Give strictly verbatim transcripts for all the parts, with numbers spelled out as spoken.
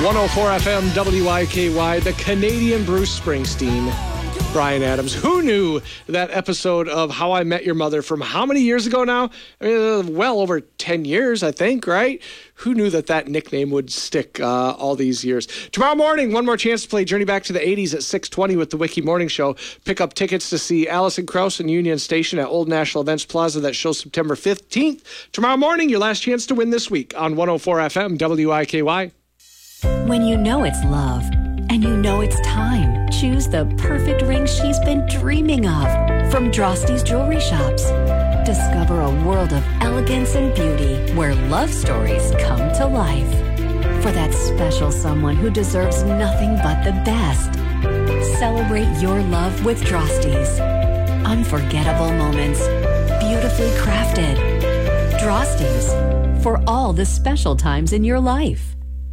one oh four F M W I K Y, the Canadian Bruce Springsteen, Bryan Adams. Who knew that episode of How I Met Your Mother from how many years ago now? I mean, well over ten years, I think, right? Who knew that that nickname would stick uh, all these years? Tomorrow morning, one more chance to play Journey Back to the eighties at six twenty with the Wiki Morning Show. Pick up tickets to see Alison Krauss and Union Station at Old National Events Plaza. That show September fifteenth. Tomorrow morning, your last chance to win this week on one oh four F M W I K Y. When you know it's love and you know it's time, choose the perfect ring she's been dreaming of from Drosty's Jewelry Shops. Discover a world of elegance and beauty where love stories come to life. For that special someone who deserves nothing but the best. Celebrate your love with Drosty's. Unforgettable moments, beautifully crafted. Drosty's, for all the special times in your life.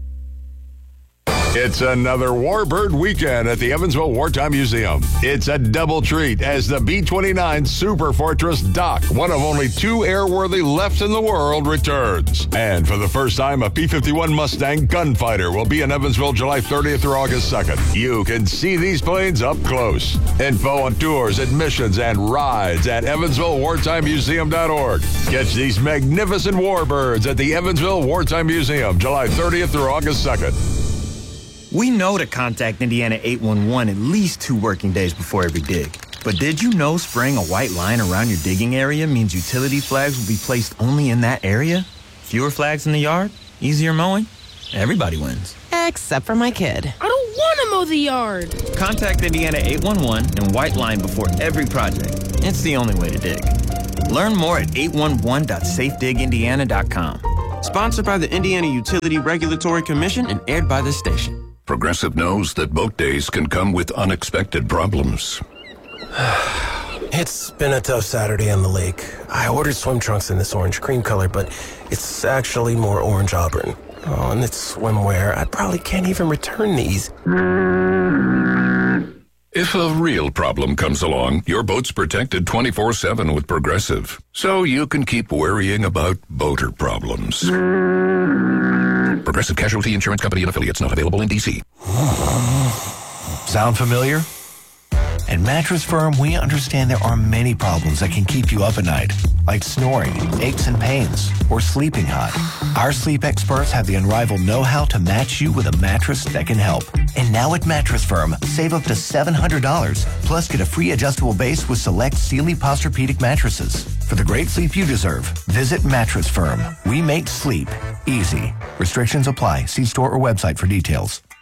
It's another Warbird weekend at the Evansville Wartime Museum. It's a double treat as the B twenty-nine Super Fortress Doc, one of only two airworthy left in the world, returns. And for the first time, a P fifty-one Mustang Gunfighter will be in Evansville July thirtieth through August second. You can see these planes up close. Info on tours, admissions, and rides at evansville wartime museum dot org. Catch these magnificent Warbirds at the Evansville Wartime Museum July thirtieth through August second. We know to contact Indiana eight one one at least two working days before every dig. But did you know spraying a white line around your digging area means utility flags will be placed only in that area? Fewer flags in the yard? Easier mowing? Everybody wins. Except for my kid. I don't want to mow the yard. Contact Indiana eight one one and white line before every project. It's the only way to dig. Learn more at eight one one dot safe dig indiana dot com. Sponsored by the Indiana Utility Regulatory Commission and aired by this station. Progressive knows that boat days can come with unexpected problems. It's been a tough Saturday on the lake. I ordered swim trunks in this orange cream color, but it's actually more orange auburn. Oh, and it's swimwear. I probably can't even return these. If a real problem comes along, your boat's protected twenty-four seven with Progressive, so you can keep worrying about boater problems. Progressive Casualty Insurance Company and Affiliates, not available in D C. Sound familiar? At Mattress Firm, we understand there are many problems that can keep you up at night, like snoring, aches and pains, or sleeping hot. Our sleep experts have the unrivaled know-how to match you with a mattress that can help. And now at Mattress Firm, save up to seven hundred dollars, plus get a free adjustable base with select Sealy Posturepedic mattresses. For the great sleep you deserve, visit Mattress Firm. We make sleep easy. Restrictions apply. See store or website for details.